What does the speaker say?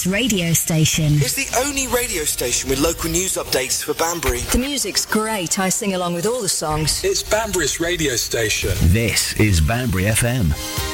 Banbury's radio station. It's the only radio station with local news updates for Banbury. The music's great. I sing along with all the songs. It's Banbury's radio station. This is Banbury FM.